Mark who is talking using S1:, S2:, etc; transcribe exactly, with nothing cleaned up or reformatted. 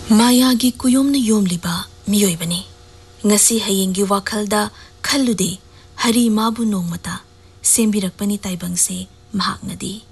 S1: मायागी कुयोमना योमलिबा मियोइबनी ngasi hayenggi wakhalda khallude hari mabu nongmata sembirakpani taibangse mahagnadi